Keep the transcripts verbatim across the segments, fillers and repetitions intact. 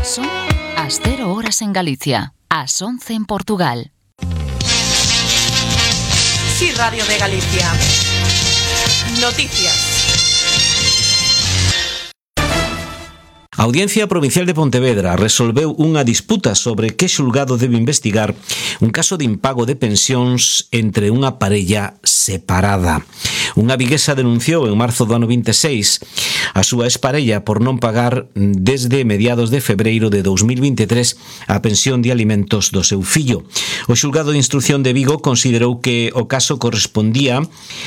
Son as cero horas en Galicia, as once en Portugal. Sí, Radio de Galicia. Noticias. A Audiencia Provincial de Pontevedra resolveu unha disputa sobre que xulgado debe investigar un caso de impago de pensións entre unha parella separada. Unha viguesa denunciou en marzo do ano vinte e seis a súa exparella por non pagar desde mediados de febreiro de dous mil vinte e tres a pensión de alimentos do seu fillo. O xulgado de instrucción de Vigo considerou que o caso correspondía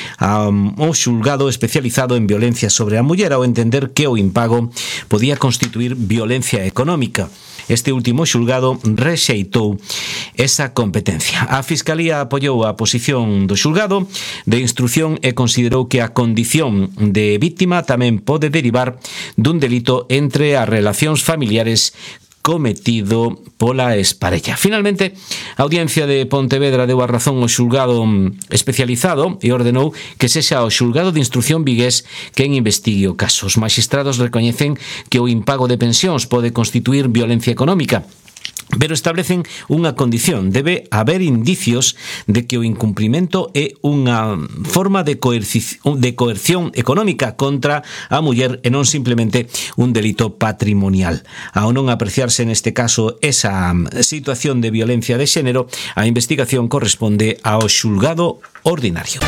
ao xulgado especializado en violencia sobre a muller ao entender que o impago podía constituir violencia económica. Este último xulgado rexeitou esa competencia. A Fiscalía apoiou a posición do xulgado de instrucción e considerou que a condición de víctima tamén pode derivar dun delito entre as relacións familiares cometido pola exparella. Finalmente, a Audiencia de Pontevedra deu a razón ao xulgado especializado e ordenou que sexa o xulgado de instrucción vigués quen investigue o caso. Os magistrados recoñecen que o impago de pensións pode constituir violencia económica, pero establecen unha condición: debe haber indicios de que o incumprimento é unha forma de, coerci- de coerción económica contra a muller e non simplemente un delito patrimonial. Ao non apreciarse neste caso esa situación de violencia de xénero, a investigación corresponde ao xulgado ordinario.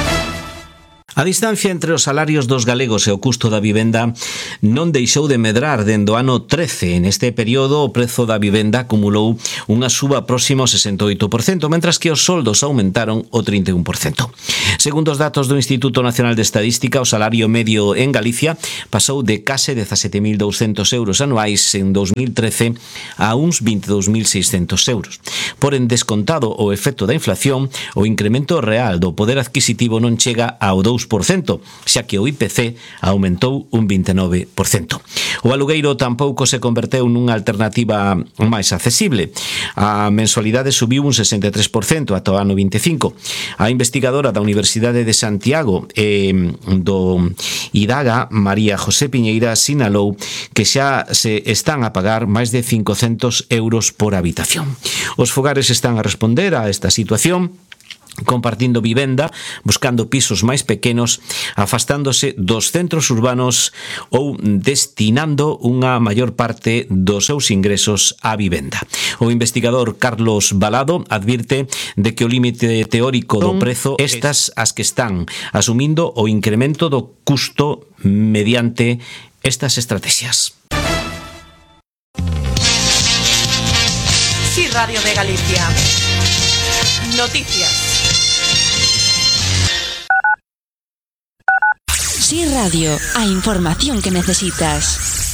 A distancia entre os salarios dos galegos e o custo da vivenda non deixou de medrar dende o ano trece. Neste período, o prezo da vivenda acumulou unha suba próxima ao sesenta e oito por cento, mentras que os soldos aumentaron o trinta e un por cento. Segundo os datos do Instituto Nacional de Estadística, o salario medio en Galicia pasou de case dezasete mil douscentos euros anuais en dous mil trece a uns vinte e dous mil seiscentos euros. Porén, descontado o efecto da inflación, o incremento real do poder adquisitivo non chega ao dous por cento, xa que o I P C aumentou un vinte e nove por cento. O alugueiro tampouco se converteu nunha alternativa máis accesible. A mensualidade subiu un sesenta e tres por cento ata o ano vinte e cinco. A investigadora da Universidade de Santiago e do IDAGA, María José Piñeira, sinalou que xa se están a pagar máis de cincocentos euros por habitación. Os fogares están a responder a esta situación compartindo vivenda, buscando pisos máis pequenos, afastándose dos centros urbanos ou destinando unha maior parte dos seus ingresos á vivenda. O investigador Carlos Balado advirte de que o límite teórico do prezo estas as que están asumindo o incremento do custo mediante estas estrategias. Sí, Radio de Galicia. Noticias. Sí Radio, a información que necesitas.